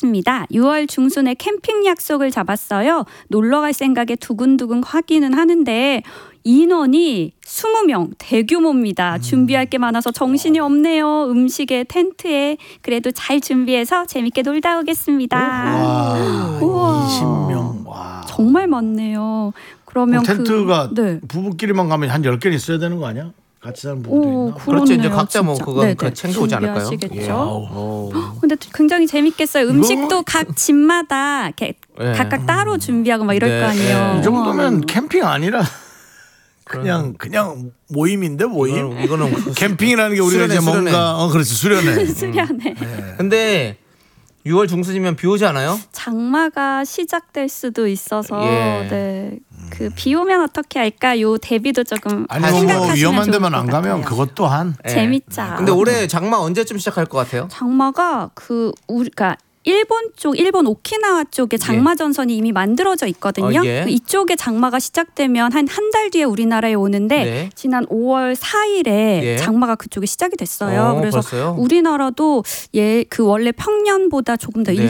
찾았습니다. 6월 중순에 캠핑 약속을 잡았어요. 놀러 갈 생각에 두근두근 하기는 하는데 인원이 20명 대규모입니다. 준비할 게 많아서 정신이 없네요. 음식에 텐트에 그래도 잘 준비해서 재밌게 놀다 오겠습니다. 우와. 20명. 와. 정말 많네요. 그러면 텐트가 부부끼리만 가면 한 10개는 있어야 되는 거 아니야? 같이 사는 부부도 있나? 그렇죠. 이제 각자 뭐 그건 챙겨오지 않을까요? 근데 굉장히 재밌겠어요. 음식도 각 집마다 이렇게 각각 따로 준비하고 막 이럴 거 아니에요. 이 정도면 캠핑 아니라 그냥 모임인데 모임. 이거는 캠핑이라는 게 우리가 이제 뭔가 그렇지 수련회. 수련회. 근데 6월 중순이면 비 오지 않아요? 장마가 시작될 수도 있어서 그 비 오면 어떻게 할까요? 대비도 조금 생각하시면 뭐 위험한 데만 안 같아요. 가면 그것 또한 재밌죠. 근데 올해 장마 언제쯤 시작할 것 같아요? 장마가 우리가 일본 오키나와 쪽에 장마 전선이 이미 만들어져 있거든요. 이쪽에 장마가 시작되면 한 달 뒤에 우리나라에 오는데 지난 5월 4일에 장마가 그쪽에 시작이 됐어요. 그래서 벌써요? 우리나라도 그 원래 평년보다 조금 더